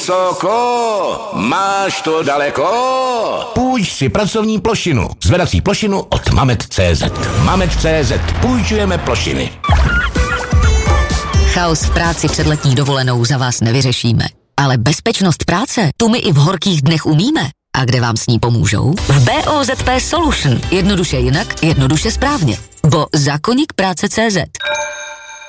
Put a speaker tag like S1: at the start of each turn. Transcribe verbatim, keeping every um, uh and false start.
S1: Soko, máš to daleko? Půjč si pracovní plošinu. Zvedací plošinu od Mamet tečka cé zet. Mamet tečka cé zet. Půjčujeme plošiny.
S2: Chaos v práci před letní dovolenou za vás nevyřešíme. Ale bezpečnost práce, tu my i v horkých dnech umíme. A kde vám s ní pomůžou? V bé ó zet pé Solution. Jednoduše jinak, jednoduše správně. Bo zákoník práce tečka cé zet.